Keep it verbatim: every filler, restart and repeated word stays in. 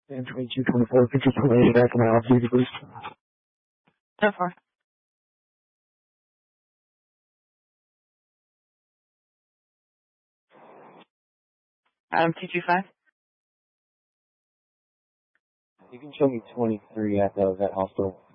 And twenty-two twenty-four, could you put back in my off-duty, please? So far. Adam two two five. You can show me twenty-three at the vet hospital.